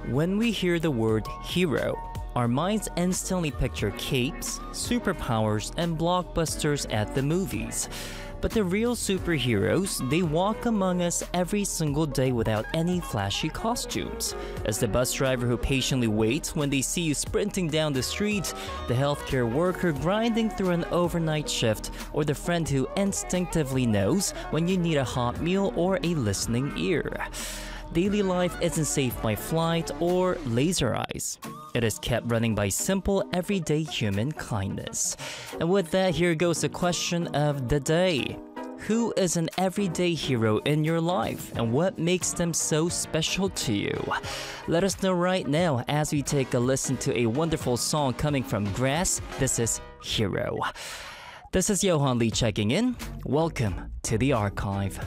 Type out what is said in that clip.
When we hear the word hero, our minds instantly picture capes, superpowers, and blockbusters at the movies. But the real superheroes, they walk among us every single day without any flashy costumes. As the bus driver who patiently waits when they see you sprinting down the street, the healthcare worker grinding through an overnight shift, or the friend who instinctively knows when you need a hot meal or a listening ear. Daily life isn't safe by flight or laser eyes. It is kept running by simple, everyday human kindness. And with that, here goes the question of the day. Who is an everyday hero in your life, and what makes them so special to you? Let us know right now as we take a listen to a wonderful song coming from Grass. This is Hero. This is Johan Lee checking in. Welcome to the archive.